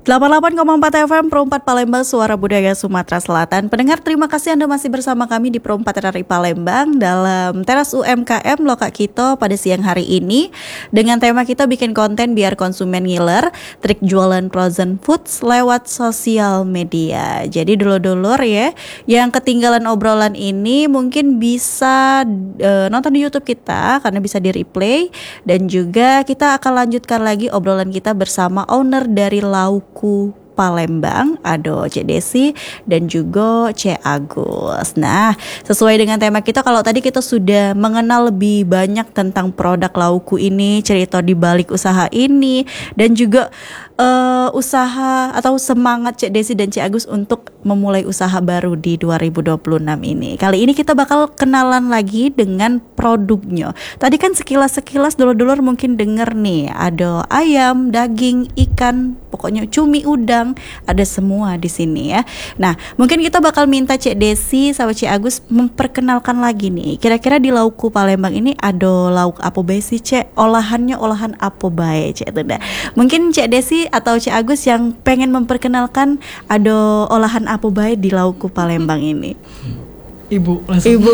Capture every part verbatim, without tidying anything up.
delapan puluh delapan koma empat F M Pro empat Palembang, Suara Budaya Sumatera Selatan. Pendengar, terima kasih Anda masih bersama kami di Pro empat R R I Palembang dalam Teras U M K M Loka Kito pada siang hari ini dengan tema kita bikin konten biar konsumen ngiler, trik jualan frozen foods lewat sosial media. Jadi dulur-dulur ya, yang ketinggalan obrolan ini mungkin bisa uh, nonton di YouTube kita karena bisa di replay, dan juga kita akan lanjutkan lagi obrolan kita bersama owner dari Lauk Palembang, Ado Cek Desi dan juga Cek Agus. Nah, sesuai dengan tema kita, kalau tadi kita sudah mengenal lebih banyak tentang produk Lauku ini, cerita di balik usaha ini, dan juga uh, usaha atau semangat Cek Desi dan Cek Agus untuk memulai usaha baru di dua ribu dua puluh enam ini. Kali ini kita bakal kenalan lagi dengan produknya. Tadi kan sekilas-sekilas dulur-dulur mungkin denger nih, ada ayam, daging, ikan, pokoknya cumi, udang, ada semua di sini ya. Nah, mungkin kita bakal minta Cek Desi sama Cek Agus memperkenalkan lagi nih. Kira-kira di Lauku Palembang ini ada lauk apa bae sih, Cek? Olahannya olahan apa bae, Cek? Itu dah. Mungkin Cek Desi atau Cek Agus yang pengen memperkenalkan ada olahan apa bae di Lauku Palembang ini. Ibu langsung. Ibu.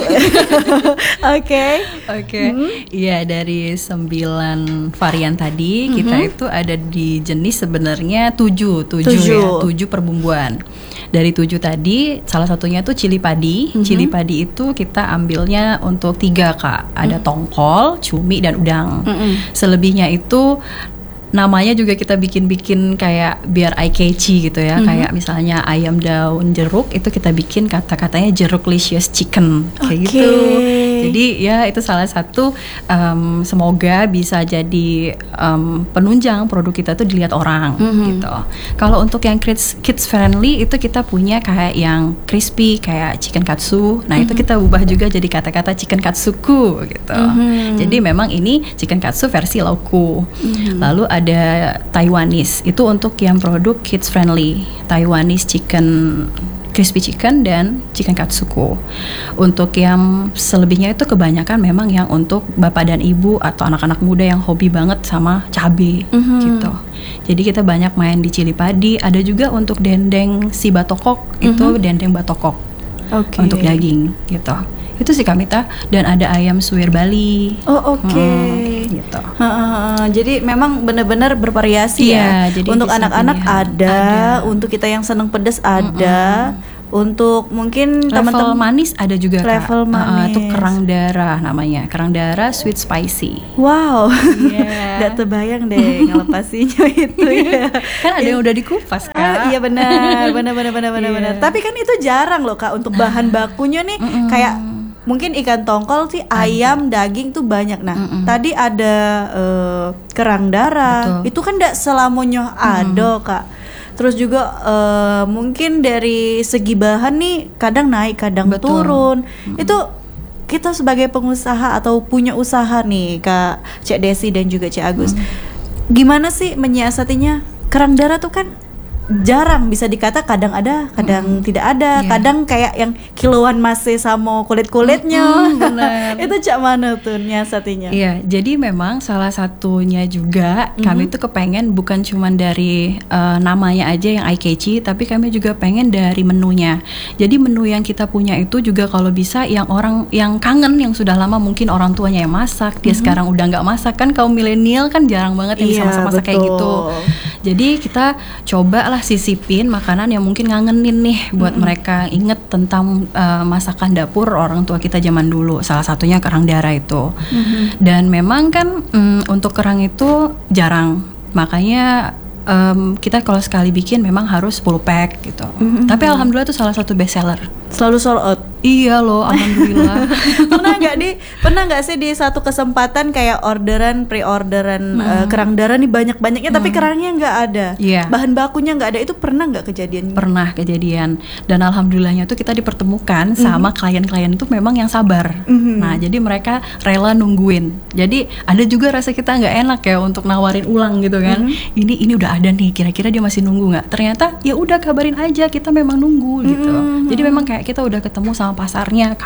Oke. Oke. Iya, dari sembilan varian tadi mm-hmm. kita itu ada di jenis sebenarnya tujuh, tujuh, tujuh. ya, tujuh perbumbuan. Dari tujuh tadi, salah satunya tuh cili padi. Mm-hmm. Cili padi itu kita ambilnya untuk tiga kak. Ada mm-hmm. tongkol, cumi dan udang. Mm-hmm. Selebihnya itu namanya juga kita bikin-bikin kayak biar eye catchy gitu ya. Mm-hmm. Kayak misalnya ayam daun jeruk, itu kita bikin kata-katanya jeruklicious chicken kayak okay. gitu. Jadi ya itu salah satu um, semoga bisa jadi um, penunjang produk kita tuh dilihat orang mm-hmm. gitu. Kalau untuk yang kids, kids friendly itu kita punya kayak yang crispy kayak chicken katsu. Nah mm-hmm. itu kita ubah juga jadi kata-kata chicken katsuku gitu. Mm-hmm. Jadi memang ini chicken katsu versi Lauku. Mm-hmm. Lalu ada ada Taiwanese, itu untuk yang produk kids friendly, Taiwanese chicken, crispy chicken dan chicken katsuku. Untuk yang selebihnya itu kebanyakan memang yang untuk bapak dan ibu atau anak-anak muda yang hobi banget sama cabai mm-hmm. gitu. Jadi kita banyak main di cili padi, ada juga untuk dendeng si batokok, mm-hmm. itu dendeng batokok okay. untuk daging gitu. Itu sih Kamita, dan ada ayam suwir Bali. Oh oke. Okay. Hmm, gitu. Ha, ha, ha. Jadi memang benar-benar bervariasi iya, ya. Jadi untuk anak-anak ada, ada, untuk kita yang seneng pedas ada. Mm-mm. Untuk mungkin level teman-teman manis ada juga level kak. manis. Uh, itu kerang darah namanya, kerang darah sweet spicy. Wow, yeah. Gak terbayang deh ngelepasinya itu ya. Kan ada yang udah dikupas kak. Ah, iya benar, benar, benar, benar, benar, yeah. benar. Tapi kan itu jarang loh kak untuk bahan bakunya nih mm-mm. kayak mungkin ikan tongkol sih, ayam, ada. Daging tuh banyak. Nah, mm-mm. tadi ada uh, kerang darah. Betul. Itu kan gak selamanya ada kak. Terus juga uh, mungkin dari segi bahan nih kadang naik, kadang Betul. turun. Mm-hmm. Itu kita sebagai pengusaha atau punya usaha nih Kak Cek Desi dan juga Cek Agus. Mm-hmm. Gimana sih menyiasatinya? Kerang darah tuh kan jarang, bisa dikata kadang ada, kadang mm. tidak ada, yeah. kadang kayak yang kiloan masih sama kulit-kulitnya. Mm, itu cak mana tuh nyiasatinya? Iya, yeah, jadi memang salah satunya juga mm-hmm. kami tuh kepengen bukan cuma dari uh, namanya aja yang eye catchy, tapi kami juga pengen dari menunya. Jadi menu yang kita punya itu juga kalau bisa yang orang yang kangen, yang sudah lama mungkin orang tuanya yang masak, dia mm-hmm. sekarang udah nggak masak, kan kaum milenial kan jarang banget yang bisa yeah, masak-masak kayak gitu. Jadi kita coba lah sisipin makanan yang mungkin ngangenin nih buat mm-hmm. mereka inget tentang uh, masakan dapur orang tua kita zaman dulu. Salah satunya kerang darah itu. Mm-hmm. Dan memang kan um, untuk kerang itu jarang, makanya um, kita kalau sekali bikin memang harus sepuluh pack gitu. Mm-hmm. Tapi alhamdulillah itu salah satu best seller. Selalu sold out. Iya loh, alhamdulillah. Pernah nggak di, pernah nggak sih di satu kesempatan kayak orderan, pre-orderan hmm. uh, kerang darah nih banyak-banyaknya, hmm. tapi kerangnya nggak ada, yeah. bahan bakunya nggak ada, itu pernah nggak kejadian? Pernah kejadian, dan alhamdulillahnya tuh kita dipertemukan hmm. sama klien-klien itu memang yang sabar. Hmm. Nah, jadi mereka rela nungguin. Jadi ada juga rasa kita nggak enak ya untuk nawarin ulang gitu kan. Hmm. Ini ini udah ada nih, kira-kira dia masih nunggu nggak? Ternyata ya udah kabarin aja, kita memang nunggu gitu. Hmm. Jadi memang kayak kita udah ketemu sama pasarnya kak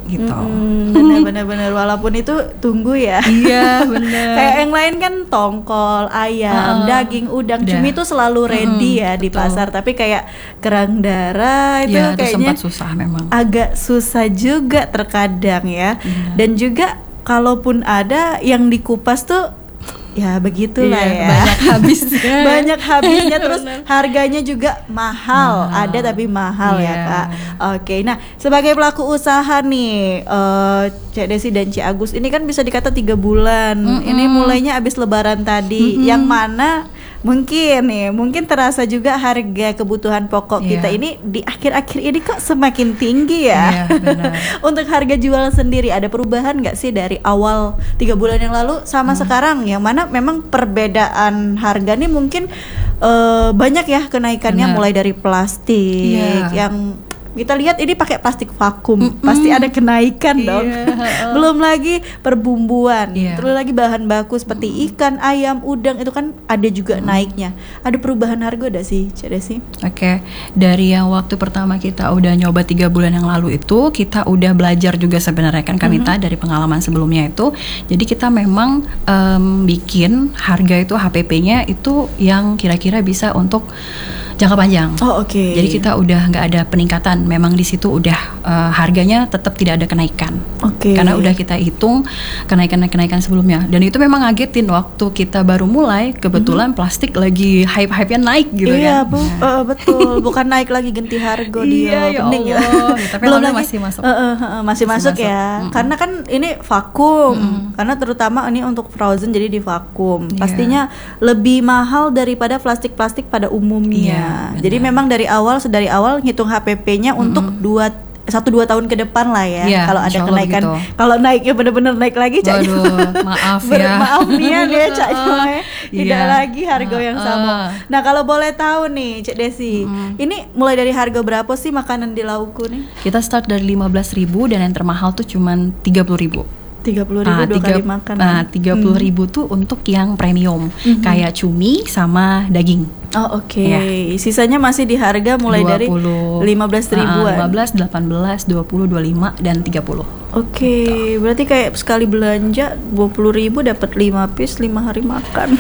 gitu. Mm, benar-benar walaupun itu tunggu ya. Iya benar. Kayak yang lain kan tongkol, ayam, Uh, daging, udang, udah. cumi itu selalu ready Mm, ya di betul. pasar. Tapi kayak kerang darah itu Ya, itu kayaknya sempat susah memang. agak susah juga terkadang ya. Iya. Dan juga kalaupun ada yang dikupas tuh ya begitulah ya. Iya, banyak habisnya. Banyak habisnya terus Benar. harganya juga mahal. Mahal. Ada tapi mahal ya Iya. Kak. Oke, nah sebagai pelaku usaha nih, eh, Cek Desi dan Cik Agus ini kan bisa dikata tiga bulan. Mm-mm. Ini mulainya abis Lebaran tadi, Mm-mm. yang mana mungkin nih, mungkin terasa juga harga kebutuhan pokok Iya. kita ini di akhir-akhir ini kok semakin tinggi ya. Iya, benar. Untuk harga jual sendiri ada perubahan nggak sih dari awal tiga bulan yang lalu sama sekarang? Yang mana memang perbedaan harga nih mungkin eh, banyak ya kenaikannya, Benar. mulai dari plastik Iya. yang kita lihat ini pakai plastik vakum, Mm-mm. pasti ada kenaikan Iya, dong. heeh. Belum lagi perbumbuan, Iya. terus lagi bahan baku seperti ikan, ayam, udang itu kan ada juga naiknya. Ada perubahan harga udah sih, Cek Desi? Oke, dari yang waktu pertama kita udah nyoba tiga bulan yang lalu itu, kita udah belajar juga sebenarnya kan Kamita dari pengalaman sebelumnya itu. Jadi kita memang em, bikin harga itu H P P-nya itu yang kira-kira bisa untuk jangka panjang. Oh oke. Jadi kita udah nggak ada peningkatan, memang di situ udah eh, harganya tetap tidak ada kenaikan. Oke. Karena udah kita hitung kenaikan-kenaikan sebelumnya, dan itu memang ngagetin waktu kita baru mulai, kebetulan plastik lagi hype-hype-nya naik gitu iya, kan. Bu, Nah. eh, betul. Bukan naik lagi ganti harga dia. Iya, ya Bening ya. Allah. Tapi alhamdulillah masih masuk. Eh, eh, eh, masih, Masih masuk, masuk. ya. Mm-mm. Karena kan ini vakum. Karena terutama ini untuk frozen jadi di vakum. Iya. Pastinya lebih mahal daripada plastik-plastik pada umumnya. Iya, Jadi benar. memang dari awal dari awal ngitung H P P-nya untuk dua satu dua tahun ke depan lah ya. Iya, Kalau ada insya Allah kenaikan, begitu. kalau naiknya benar-benar naik lagi, Cak. Waduh, maaf Ber- ya. Maaf nih ya, nih, Cak Joy. Tidak Iya. lagi harga yang sama. Ah. Nah kalau boleh tahu nih Cik Desi, ini mulai dari harga berapa sih makanan di Laukku nih? Kita start dari lima belas ribu dan yang termahal tuh cuman tiga puluh ribu. tiga puluh ribu Ah, dua tiga- kali makan. Nah, tiga puluh ribu tuh untuk yang premium, kayak cumi sama daging. Oh oke, Iya. sisanya masih di harga mulai dari lima belas ribuan. lima belas, delapan belas, dua puluh, dua puluh lima, dan tiga puluh. Oke, berarti kayak sekali belanja dua puluh ribu dapat lima piece lima hari makan.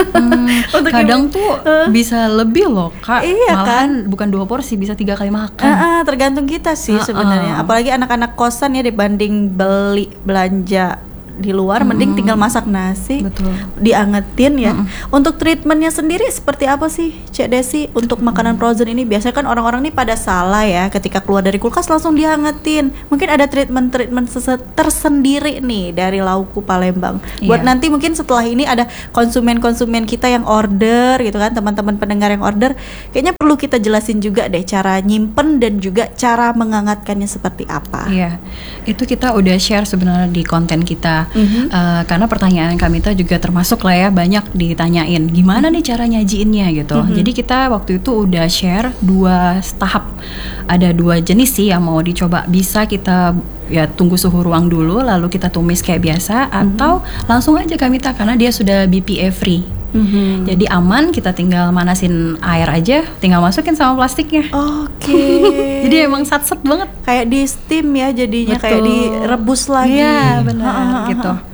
Untuk Kadang ibu- tuh Eh. bisa lebih loh Kak. Iya, Malahan bukan dua porsi, bisa tiga kali makan. Ah, ah, tergantung kita sih Ah, sebenarnya. ah. Apalagi anak-anak kosan ya, dibanding beli belanja di luar, mending tinggal masak nasi, Betul. diangetin ya. Untuk treatmentnya sendiri seperti apa sih, Cek Desi? Untuk makanan frozen ini biasanya kan orang-orang nih pada salah ya, ketika keluar dari kulkas langsung dihangetin. Mungkin ada treatment-treatment sese- tersendiri nih dari Laukku Palembang. Buat Iya. nanti mungkin setelah ini ada konsumen-konsumen kita yang order gitu kan, teman-teman pendengar yang order, kayaknya perlu kita jelasin juga deh cara nyimpen dan juga cara menghangatkannya seperti apa. Iya, itu kita udah share sebenarnya di konten kita. Mhm. Eh, karena pertanyaan Kamita juga termasuk lah ya, banyak ditanyain gimana nih cara nyajiinnya gitu. Mhm. Jadi kita waktu itu udah share dua tahap, ada dua jenis sih yang mau dicoba. Bisa kita ya tunggu suhu ruang dulu, lalu kita tumis kayak biasa, atau langsung aja Kamita karena dia sudah B P A free. Mhm. Jadi aman, kita tinggal manasin air aja, tinggal masukin sama plastiknya. Oke. Jadi emang sat-set banget. Kayak di steam ya jadinya, kayak Betul. direbus lagi. Iya, benar, Ha, ha, ha, gitu. ha.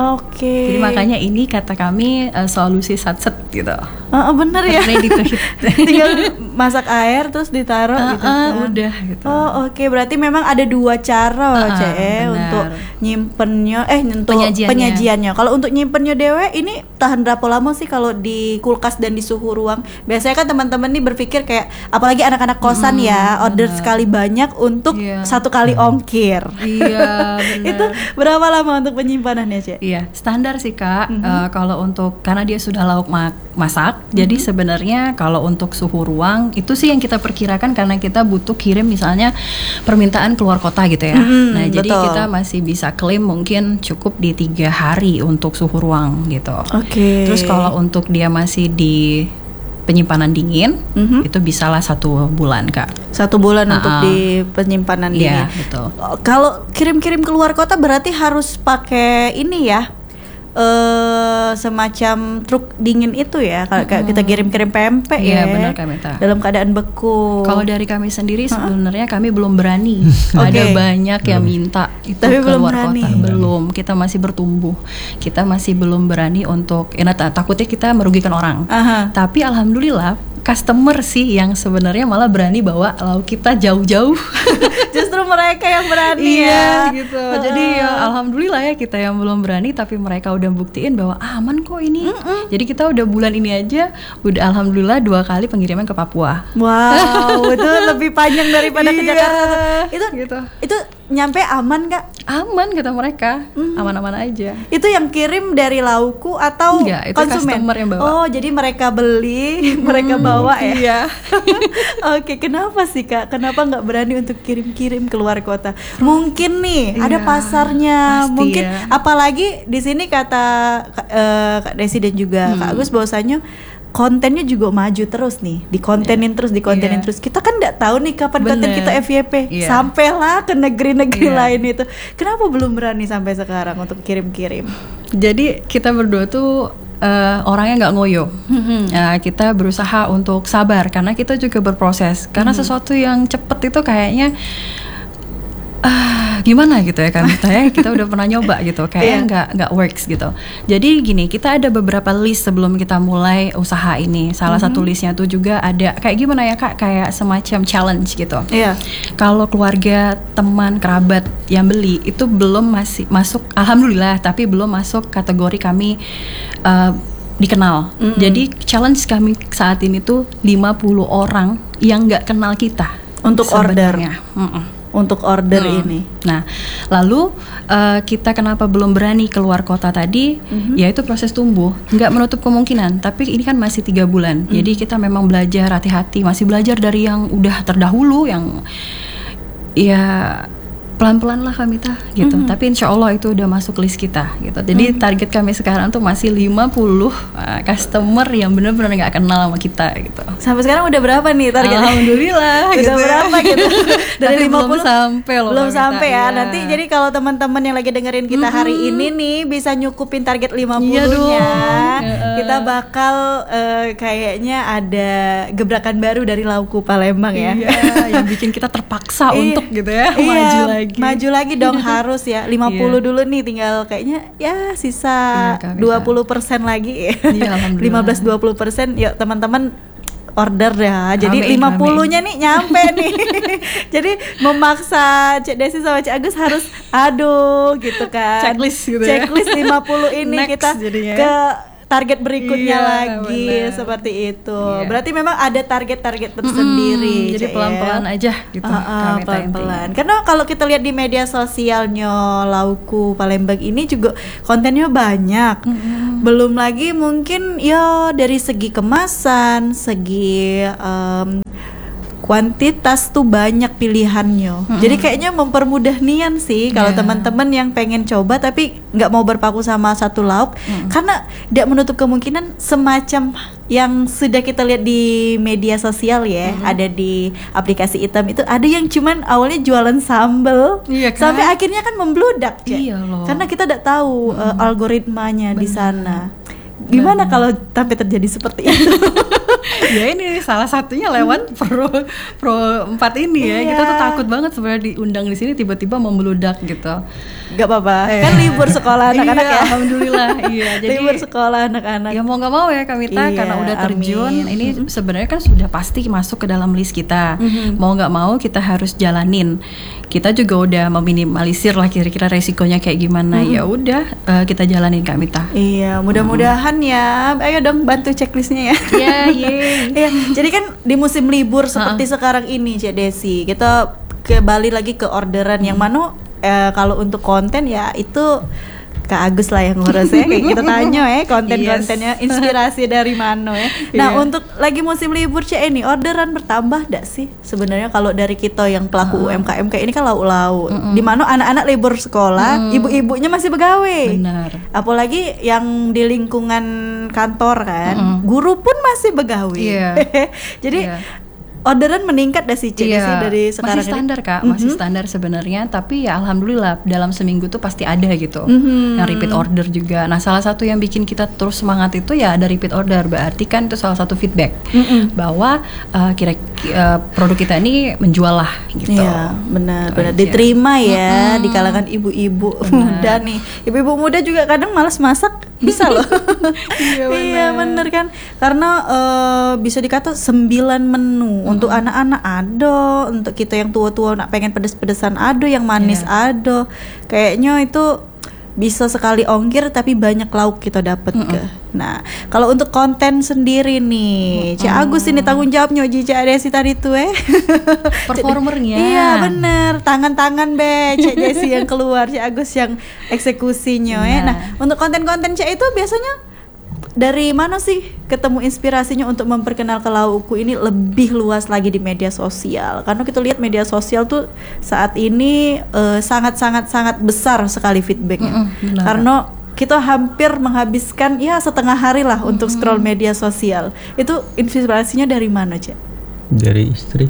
Oke. Jadi makanya ini kata kami uh, solusi satset gitu. Ah, ah, bener ya. Ready to hit. Tinggal masak air terus ditaruh Ah, gitu. ah, kan. udah gitu. Oh oke, berarti memang ada dua cara Ah, Cek, benar. untuk nyimpennya, eh untuk Penyajiannya. penyajiannya. Kalau untuk nyimpennya dewe ini tahan berapa lama sih kalau di kulkas dan di suhu ruang? Biasanya kan teman-teman nih berpikir kayak, apalagi anak-anak kosan Hmm, ya, order benar. sekali banyak untuk Iya. satu kali ongkir. Iya, benar. Itu berapa lama untuk penyimpanannya Cek? Iya, standar sih Kak. Eh, kalau untuk karena dia sudah lauk ma- masak, jadi sebenarnya kalau untuk suhu ruang itu sih yang kita perkirakan karena kita butuh kirim misalnya permintaan keluar kota gitu ya. Mhm, Nah, jadi betul. kita masih bisa klaim mungkin cukup di tiga hari untuk suhu ruang gitu. Oke. Terus kalau untuk dia masih di penyimpanan dingin, Mhm. itu bisalah satu bulan Kak. Satu bulan Ah, untuk ah. di penyimpanan Iya, dingin. betul. Oh, kalau kirim-kirim keluar kota berarti harus pakai ini ya, uh, semacam truk dingin itu ya, kalau kayak kita kirim-kirim pempek Iya, ya, benar Kak Mita. dalam keadaan beku. Kalau dari kami sendiri sebenarnya kami belum berani. Oke. Ada banyak yang minta itu Tapi belum keluar berani. kota. Belum. Kita masih bertumbuh. Kita masih belum berani untuk. Ya, nah, takutnya kita merugikan orang. Aha. Tapi alhamdulillah customer sih yang sebenarnya malah berani bawa lauk kita jauh-jauh. Justru mereka yang berani Iya ya. gitu. Jadi ya alhamdulillah ya kita yang belum berani, tapi mereka udah buktiin bahwa ah, aman kok ini. Jadi kita udah bulan ini aja udah alhamdulillah dua kali pengiriman ke Papua. Wow, itu lebih panjang daripada ke Iya, Jakarta. Itu gitu. itu nyampe aman gak? Aman kata mereka, aman-aman aja. Itu yang kirim dari lauku atau Enggak, itu konsumen? customer yang bawa. Oh, jadi mereka beli, mereka bawa ya? Iya. Oke, kenapa sih Kak? Kenapa nggak berani untuk kirim-kirim keluar kota? Mungkin nih ada Iya, pasarnya, pasti mungkin ya. apalagi di sini kata eh, Kak Desi dan juga Kak Agus bahwasanya kontennya juga maju terus nih, dikontenin terus, dikontenin Iya. terus. Kita kan nggak tahu nih kapan konten Bener. kita F Y P, Iya. sampailah ke negeri-negeri Iya. lain itu. Kenapa belum berani sampai sekarang untuk kirim-kirim? Jadi kita berdua tuh eh, orangnya nggak ngoyo. Nah, kita berusaha untuk sabar karena kita juga berproses. Karena sesuatu yang cepet itu kayaknya ah gimana gitu ya kan kita ya kita udah pernah nyoba gitu kayaknya Iya. nggak nggak works gitu. Jadi gini, kita ada beberapa list sebelum kita mulai usaha ini. Salah satu listnya tuh juga ada kayak gimana ya Kak, kayak semacam challenge gitu. Iya. Kalau keluarga, teman, kerabat yang beli itu belum masih masuk, alhamdulillah, tapi belum masuk kategori kami uh, dikenal. Jadi challenge kami saat ini tuh lima puluh orang yang nggak kenal kita Untuk order. sebenarnya. Mm-mm. Untuk order Hmm. ini. Nah, lalu uh, kita kenapa belum berani keluar kota tadi? Yaitu proses tumbuh, nggak menutup kemungkinan. Tapi ini kan masih tiga bulan, jadi kita memang belajar hati-hati, masih belajar dari yang udah terdahulu, yang ya pelan-pelan lah kami tah gitu. Tapi insya Allah itu udah masuk list kita gitu. Jadi target kami sekarang tuh masih lima puluh uh, customer yang benar-benar nggak kenal sama kita gitu. Sampai sekarang udah berapa nih targetnya? Alhamdulillah Udah gitu ya. berapa gitu? Dari Tapi lima puluh belum sampai loh belum Kak Mita, sampai ya. iya. Nanti jadi kalau teman-teman yang lagi dengerin kita hari ini nih bisa nyukupin target lima Iya puluh-nya. dong. Heeh. Kita bakal eh, kayaknya ada gebrakan baru dari Lauku Palembang ya. Iya, yang bikin kita terpaksa Iya. untuk gitu ya Iya, maju lagi. maju lagi dong harus ya. lima puluh Iya. dulu nih, tinggal kayaknya ya sisa Iya, Kak, bisa. dua puluh persen lagi. Iya, alhamdulillah. lima belas dua puluh persen. Yuk teman-teman order ya. Jadi Amin, lima puluh-nya amin. nih nyampe nih. Jadi memaksa Cek Desi sama Cek Agus harus aduh gitu kan. Checklist gitu ya. Checklist lima puluh ini Next kita jadinya ya. ke target berikutnya Iya, lagi benar. seperti itu. Iya. Berarti memang ada target-target tersendiri. Mm-mm, jadi Cek, ya. pelan-pelan aja gitu. Ah, ah, Kak Mita, pelan-pelan. intinya. Karena kalau kita lihat di media sosialnya Lauku Palembang ini juga kontennya banyak. Belum lagi mungkin ya dari segi kemasan, segi em, kuantitas tuh banyak pilihannya. Jadi kayaknya mempermudah nian sih kalau Iya. teman-teman yang pengen coba tapi nggak mau berpaku sama satu lauk, karena tidak menutup kemungkinan semacam yang sudah kita lihat di media sosial ya, ada di aplikasi hitam itu ada yang cuman awalnya jualan sambel, Iya kan? sampai akhirnya kan membludak, Cek. Iya loh. Karena kita tidak tahu eh, algoritmanya di sana. Gimana kalau sampai terjadi seperti itu? Ya ini salah satunya lewat pro pro empat ini ya. Iya. Kita tuh takut banget sebenarnya diundang di sini tiba-tiba membludak gitu. Gak apa-apa, Eh. kan libur sekolah anak-anak Iya, ya. alhamdulillah. Iya, jadi libur sekolah anak-anak. ya mau nggak mau ya Kak Mita, Iya, karena udah terjun amin. ini sebenarnya kan sudah pasti masuk ke dalam list kita. Mau nggak mau kita harus jalanin. Kita juga udah meminimalisir lah kira-kira resikonya kayak gimana. Ya udah eh, kita jalanin Kak Mita. Iya, mudah-mudahan ya. Ayo dong bantu checklistnya ya. Ya, yeay. Iya, jadi kan di musim libur seperti sekarang ini, Cek Desi, kita kembali lagi ke orderan yang mana eh, kalau untuk konten ya itu Kak Agus lah yang ngurus ya. Kayak kita tanya ya konten-kontennya, inspirasi dari mana ya. Nah, Iya. untuk lagi musim libur Cek ini orderan bertambah enggak sih? Sebenarnya kalau dari kita yang pelaku U M K M kayak ini kan lau-lau. Di mana anak-anak libur sekolah, ibu-ibunya masih begawe. Benar. Apalagi yang di lingkungan kantor kan, Mm-mm. guru pun masih begawe. Iya. Jadi Iya. orderan meningkat dah sih Cik Iya, sih dari sekarang masih standar ini. Kak, masih standar sebenarnya, tapi ya alhamdulillah dalam seminggu tuh pasti ada gitu Mhm. yang repeat order juga. Nah salah satu yang bikin kita terus semangat itu ya ada repeat order, berarti kan itu salah satu feedback Mhm. bahwa uh, kira uh, produk kita ini menjual lah gitu. Iya, benar, Gitu benar aja. diterima ya Mm-mm. di kalangan ibu-ibu Benar. muda nih. Ibu-ibu muda juga kadang malas masak, bisa loh. Iya, Iya, bener kan? Karena eh, bisa dikata sembilan menu untuk anak-anak ada, untuk kita yang tua-tua nak pengen pedes-pedesan ada, yang manis Iya. ada. Kayaknya itu bisa sekali ongkir tapi banyak lauk kita dapat ke. Nah, kalau untuk konten sendiri nih, Cik Agus ini tanggung jawabnya Uji Cik Desi tadi tuh eh. Performernya. Iya bener, tangan-tangan be Cik Desi yang keluar, Cik Agus yang eksekusinya ya. Iya. Nah, untuk konten-konten Cik itu biasanya dari mana sih ketemu inspirasinya untuk memperkenalkan laukku ini lebih luas lagi di media sosial? Karena kita lihat media sosial tuh saat ini eh, sangat-sangat-sangat besar sekali feedbacknya. Mm-mm, benar. Karena kita hampir menghabiskan ya setengah hari lah untuk scroll media sosial. Itu inspirasinya dari mana, Cik? Dari istri.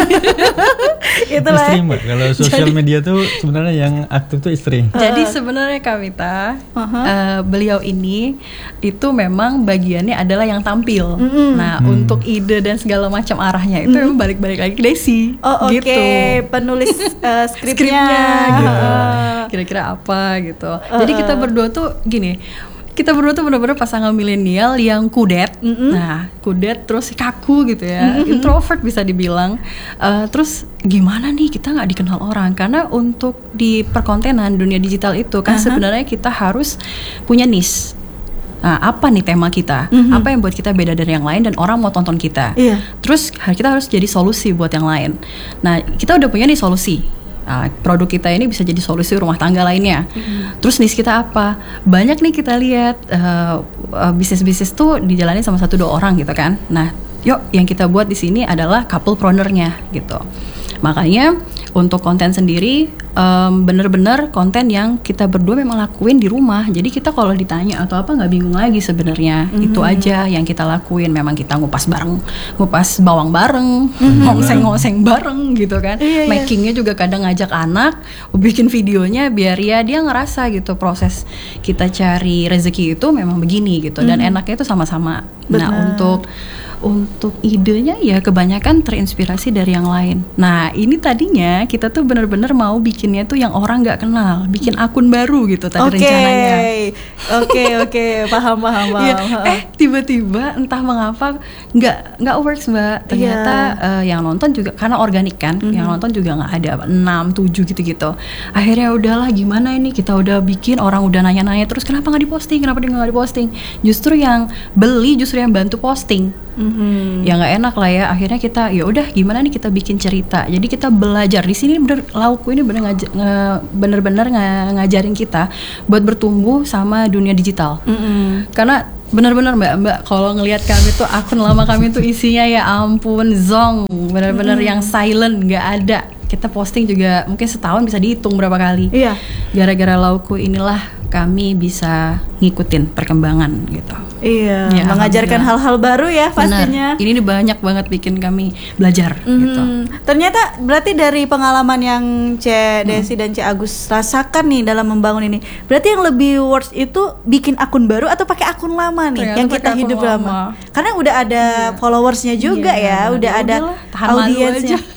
Itulah. Istri mbak, kalau sosial media tuh sebenarnya yang aktif tuh istri. Jadi sebenarnya Kak Wita, Uh-huh. eh, beliau ini itu memang bagiannya adalah yang tampil. Mm-mm. Nah, untuk ide dan segala macam arahnya itu memang balik-balik lagi ke Desi. Oh oke, gitu. penulis eh, skripnya. Skripnya gitu. Heeh. Kira-kira apa gitu. Jadi kita berdua tuh gini, kita berdua tuh benar-benar pasangan milenial yang kudet. Mm-mm. Nah, kudet terus kaku gitu ya, introvert bisa dibilang. Eh, terus gimana nih kita nggak dikenal orang? Karena untuk di perkontenan dunia digital itu kan Aha. sebenarnya kita harus punya niche. Nah, apa nih tema kita? Mhm. Apa yang buat kita beda dari yang lain dan orang mau tonton kita? Iya. Terus kita harus jadi solusi buat yang lain. Nah, kita udah punya nih solusi. Nah, produk kita ini bisa jadi solusi rumah tangga lainnya. Terus niche kita apa? Banyak nih kita lihat uh, uh, bisnis-bisnis tuh dijalani sama satu dua orang gitu kan. Nah, yuk yang kita buat di sini adalah couple-preneurnya gitu. Makanya untuk konten sendiri um, bener-bener konten yang kita berdua memang lakuin di rumah. Jadi kita kalau ditanya atau apa nggak bingung lagi sebenarnya. Itu aja yang kita lakuin. Memang kita ngupas bareng, ngupas bawang bareng, ngoseng-ngoseng bareng gitu kan. Iya, iya. Makingnya juga kadang ngajak anak, bikin videonya biar ya dia ngerasa gitu proses kita cari rezeki itu memang begini gitu. Dan enaknya itu sama-sama. Nah Benar. untuk untuk idenya ya kebanyakan terinspirasi dari yang lain. Nah ini tadinya kita tuh bener-bener mau bikinnya tuh yang orang nggak kenal, bikin akun baru gitu tadi Oke, rencananya. oke, oke, paham, paham, paham. Iya, Heeh. eh tiba-tiba entah mengapa nggak nggak works mbak. Ternyata eh, yang nonton juga karena organik kan, yang nonton juga nggak ada enam tujuh gitu-gitu. Akhirnya udahlah gimana ini kita udah bikin orang udah nanya-nanya terus kenapa nggak diposting, kenapa dia nggak diposting? Justru yang beli justru yang bantu posting. Mhm. Ya nggak enak lah ya. Akhirnya kita ya udah gimana nih kita bikin cerita. Jadi kita belajar di sini bener laukku ini bener ngaja- nge- bener-bener nga- ngajarin kita buat bertumbuh sama dunia digital. Mhm. Karena benar-benar mbak mbak kalau ngelihat kami tuh akun lama kami tuh isinya ya ampun zong benar-benar yang silent nggak ada. Kita posting juga mungkin setahun bisa dihitung berapa kali. Iya. Gara-gara laukku inilah kami bisa ngikutin perkembangan gitu. Iya, Ya, mengajarkan alhamdulillah. hal-hal baru ya pastinya. Benar. Ini nih banyak banget bikin kami belajar gitu. Hmm, ternyata berarti dari pengalaman yang Cik Desi dan Cik Agus rasakan nih dalam membangun ini, berarti yang lebih worth itu bikin akun baru atau pakai akun lama nih Ternyata yang pakai kita akun hidup lama. lama. Karena udah ada followersnya juga Iya, ya, udah ya ada udahlah, tahan malu audiensnya. aja.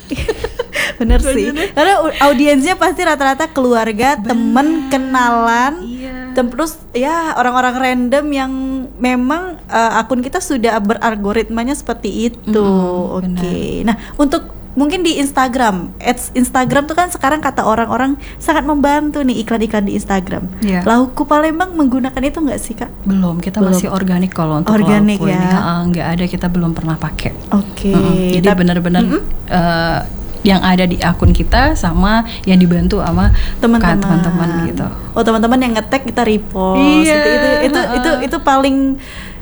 Bener sih, karena u- audiensnya pasti rata-rata keluarga, temen, kenalan, Iya. tem- terus ya orang-orang random yang memang uh, akun kita sudah beralgoritmanya seperti itu. Mm-mm, Oke. Nah, untuk mungkin di Instagram, ads Instagram tuh kan sekarang kata orang-orang sangat membantu nih iklan-iklan di Instagram. Iya. Laukku Palembang menggunakan itu nggak sih Kak? Belum, kita Belum. masih organik kalau untuk Organik laukku ya. ini. Ha, nggak ada, kita belum pernah pakai. Oke. Mm-mm. Jadi Tapi- benar-benar eh, yang ada di akun kita sama yang dibantu sama teman-teman teman-teman gitu. Oh teman-teman yang nge-tag kita repost. Iya, itu itu itu, heeh. itu itu paling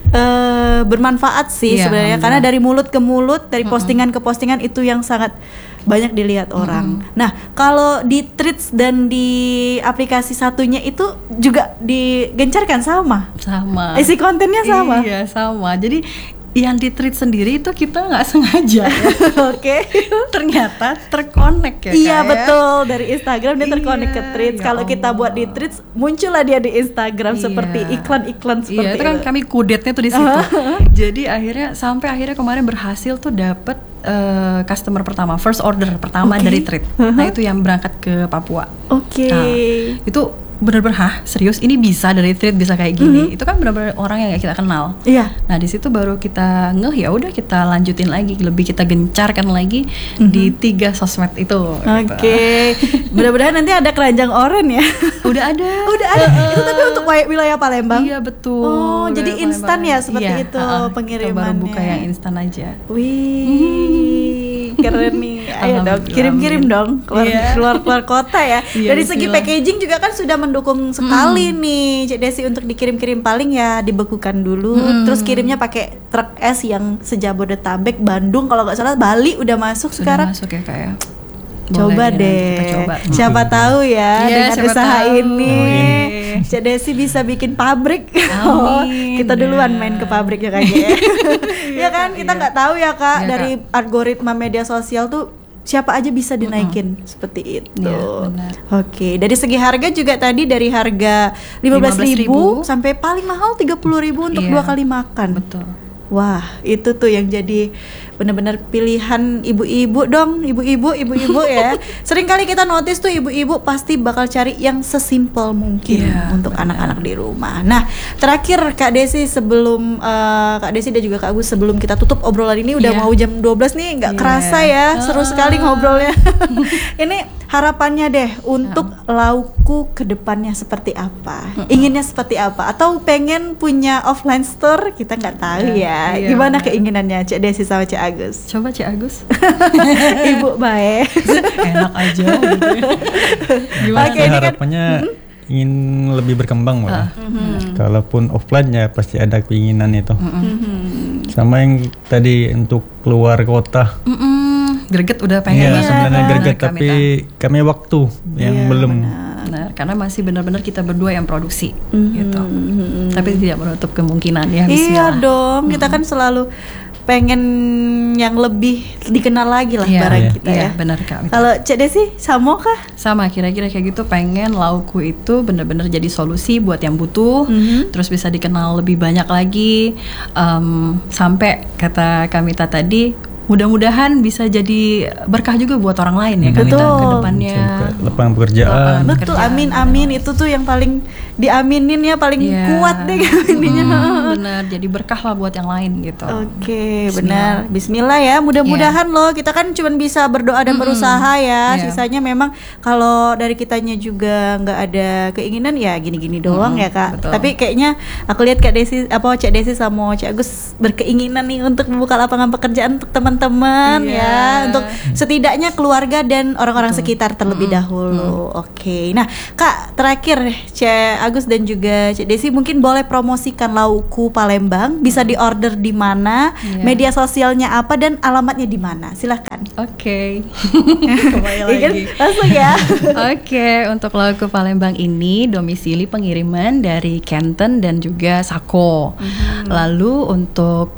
eh, bermanfaat sih Iya, sebenarnya alhamdulillah. karena dari mulut ke mulut, dari postingan ke postingan itu yang sangat banyak dilihat orang. Nah, kalau di Threads dan di aplikasi satunya itu juga digencarkan sama. Sama. Isi kontennya sama. Iya, sama. Jadi yang di treat sendiri itu kita nggak sengaja. Oke. Ternyata terkonek ya. Iya Kak, ya. betul, dari Instagram dia terkonek Iya, ke Treats. ya Kalau kita buat di Allah. Treats, muncullah dia di Instagram Iya. seperti iklan-iklan seperti Iya, itu kan itu. kami kudetnya tuh di situ. Jadi akhirnya sampai akhirnya kemarin berhasil tuh dapet eh, customer pertama, first order pertama Oke. dari Treat. Nah itu yang berangkat ke Papua. Oke. Nah, itu bener-bener hah serius ini bisa dari Treat bisa kayak gini. Itu kan bener-bener orang yang gak kita kenal. Iya. Nah di situ baru kita ngeh ya udah kita lanjutin lagi, lebih kita gencarkan lagi di tiga sosmed itu. Oke. gitu. Mudah-mudahan nanti ada keranjang oren ya. Udah ada. Udah ada. Itu tapi untuk wi- wilayah Palembang. Iya betul. Oh, jadi Wilayah instan ya Palembang. seperti Iya, itu uh-uh. pengirimannya. Kita baru buka yang instan aja. Wih, keren nih. Ayo dong, Alhamdulillah, kirim-kirim amin. dong keluar Iya. keluar keluar kota ya. Iya, Dari segi bismillah. packaging juga kan sudah mendukung sekali nih. Cik Desi untuk dikirim-kirim paling ya dibekukan dulu, terus kirimnya pakai truk es yang sejabodetabek, Bandung kalau nggak salah, Bali udah masuk Sudah sekarang. masuk ya kayak. Coba Boleh deh, nanti kita coba. siapa tahu ya Iya, dengan siapa usaha tahu. ini, Amin. Cik Desi bisa bikin pabrik. Amin. Kita duluan main ke pabriknya kak ya. Ya kan, kita iya. nggak tahu ya kak, Iya, dari algoritma media sosial tuh siapa aja bisa dinaikin seperti itu. Iya, benar. Oke, dari segi harga juga tadi dari harga lima belas ribu lima belas ribu sampai paling mahal tiga puluh ribu untuk Iya. dua kali makan. Betul. Wah, itu tuh yang jadi benar-benar pilihan ibu-ibu dong, ibu-ibu, ibu-ibu ya. Sering kali kita notice tuh ibu-ibu pasti bakal cari yang sesimpel mungkin Iya, untuk benar. anak-anak di rumah. Nah, terakhir Kak Desi sebelum eh, Kak Desi dan juga Kak Agus sebelum kita tutup obrolan ini udah Iya. mau jam dua belas nih, nggak Iya. kerasa ya, seru Ah. sekali ngobrolnya. Ini harapannya deh untuk Lauku ke depannya seperti apa? Inginnya seperti apa? Atau pengen punya offline store? Kita nggak tahu ya. Iya, Gimana benar. keinginannya Cik Desi sama Cik Agus? Coba Cik Agus. Ibu baik. Enak aja gitu. Gimana? Oke, Ya, ini kan- harapannya ingin lebih berkembang malah. Kalaupun offline ya pasti ada keinginan itu. Sama yang tadi untuk keluar kota. Mm-mm. Greget udah pengen Iya, banget. sebenarnya Benar, greget kami tapi tahu. kami waktu yang Iya, belum. Benar, karena masih benar-benar kita berdua yang produksi Mhm, gitu. mhm. Tapi tidak menutup kemungkinan ya. Iya Bismillah. dong, kita kan selalu pengen yang lebih dikenal lagi lah Iya, barang iya, kita iya, ya. benar Kak. Kalau Cik Desi sama kah? Sama kira-kira kayak gitu, pengen Lauku itu benar-benar jadi solusi buat yang butuh, Mhm. terus bisa dikenal lebih banyak lagi, em, sampai kata Kamita tadi mudah-mudahan bisa jadi berkah juga buat orang lain ya Kamita Betul. ke depannya. Bisa buka lapangan pekerjaan. Lapangan Betul, pekerjaan, amin benar. amin, itu tuh yang paling diaminin ya, paling Iya. kuat deh intinya. Mm, benar, jadi berkah lah buat yang lain gitu. Oke, Bismillah. benar. Bismillah ya. Mudah-mudahan loh, kita kan cuma bisa berdoa dan berusaha ya. Iya. Sisanya memang kalau dari kitanya juga nggak ada keinginan ya gini-gini doang Mm-mm, ya kak. betul. Tapi kayaknya aku lihat Kak Desi, apa Cak Desi sama Cak Agus berkeinginan nih untuk membuka lapangan pekerjaan untuk teman-teman Iya. ya, untuk setidaknya keluarga dan orang-orang sekitar terlebih dahulu. Oke. Nah, Kak, terakhir Cak Agus dan juga Cak Desi mungkin boleh promosikan Lauku Palembang, bisa diorder di mana, Iya. media sosialnya apa dan alamatnya di mana. Silahkan. Oke. Kembali Iya kan? lagi. Langsung ya. Oke, untuk Lauku Palembang ini domisili pengiriman dari Canton dan juga Sako. Lalu untuk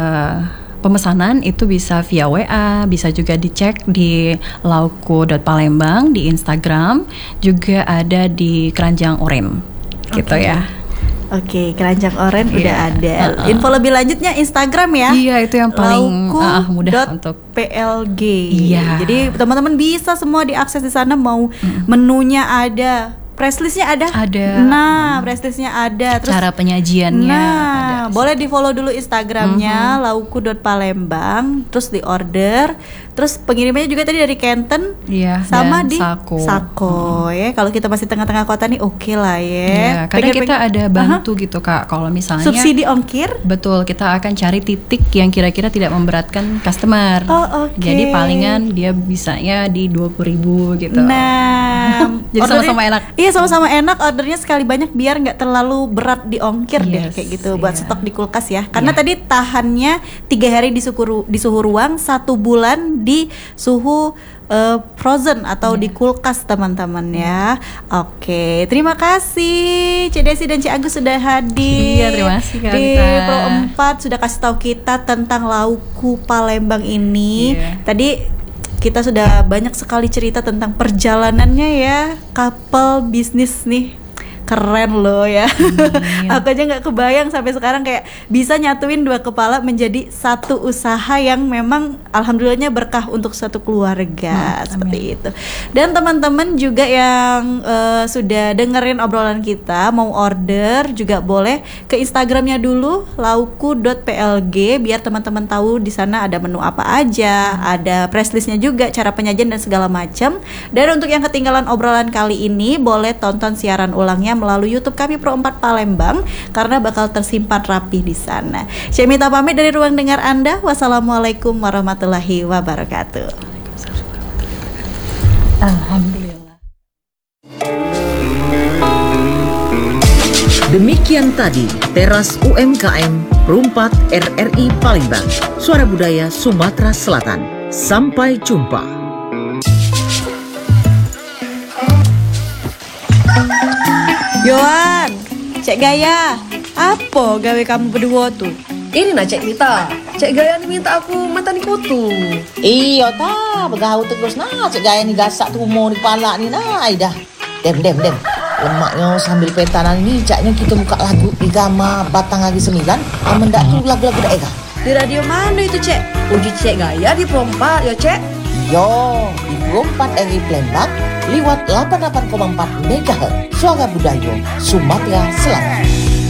pe- pemesanan itu bisa via W A, bisa juga dicek di lauku dot palembang di Instagram, juga ada di Keranjang Oren. Gitu Oke. ya. Oke, keranjang oren Iya. udah ada. Uh-uh. Info lebih lanjutnya Instagram ya. Iya, itu yang paling Lauku ah, mudah dot untuk P L G. Iya. Jadi teman-teman bisa semua diakses di sana, mau menunya ada, press listnya ada. Ada. Nah, press listnya ada. Terus cara penyajiannya Nah, ada. boleh di follow dulu Instagramnya lauku dot palembang, terus di order, terus pengirimannya juga tadi dari Canton, Iya, sama dan di Sako. Sako ya. Kalau kita masih tengah-tengah kota nih, oke lah ya. Iya, kadang Pengen- kita pengen- ada bantu gitu Kak. Kalau misalnya subsidi ongkir. betul, kita akan cari titik yang kira-kira tidak memberatkan customer. Oh, oke. Jadi palingan dia bisanya di dua puluh ribu gitu. Nah, Jadi ordernya- sama-sama enak. Iya Iya sama-sama enak, ordernya sekali banyak biar nggak terlalu berat di ongkir deh Yes, kayak gitu buat iya. stok di kulkas ya. Karena Iya. tadi tahannya tiga hari di suhu di suhu ruang, satu bulan di suhu uh, frozen atau di kulkas teman-teman ya. Oke, terima kasih Cik Desi dan Cik Agus sudah hadir. Iya, terima kasih, Kak Di Rita. Pro empat sudah kasih tahu kita tentang lauku Palembang ini. Iya. Tadi kita sudah banyak sekali cerita tentang perjalanannya ya, couple bisnis nih. Keren loh ya. Hmm. Aku aja nggak kebayang sampai sekarang kayak bisa nyatuin dua kepala menjadi satu usaha yang memang alhamdulillahnya berkah untuk satu keluarga. Hmm, Seperti amin. itu. Dan teman-teman juga yang eh, sudah dengerin obrolan kita mau order juga boleh ke Instagramnya dulu lauku dot p l g biar teman-teman tahu di sana ada menu apa aja, ada press listnya juga, cara penyajian dan segala macam. Dan untuk yang ketinggalan obrolan kali ini boleh tonton siaran ulangnya melalui YouTube kami Pro empat Palembang karena bakal tersimpan rapi di sana. Saya minta pamit dari ruang dengar Anda. Wassalamualaikum warahmatullahi wabarakatuh. Alhamdulillah. Demikian tadi Teras U M K M Pro empat R R I Palembang, Suara Budaya Sumatera Selatan. Sampai jumpa. Yohan, Cek Gaya, apa gawe kamu berdua tuh? Ini nak Cek Rita, Cek Gaya ni minta aku matani kutu. Iya ta, bergaul terus nah. Cik Gaya ni gasak tumor di kepala ni nah. Dah. Dem dem dem. Lemaknya sambil petanan ni caknya kita buka lagu di Gama Batang Hari Sembilan. Aman dak tu lagu-lagu daerah. Di radio mana itu Cek? Uji Cek Gaya di Pro empat ya Cek. Yo, di Pro empat R I Palembang liwat delapan puluh delapan koma empat megahertz. Suara Budaya Sumatera Selatan.